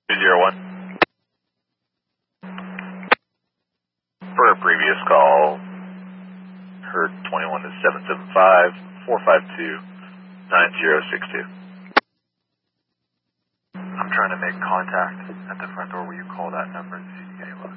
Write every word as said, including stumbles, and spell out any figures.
two zero one. For a previous call, heard twenty-one to seven seven five, four five two, nine zero six two. I'm trying to make contact at the front door. Will you call that number and see if you get any luck?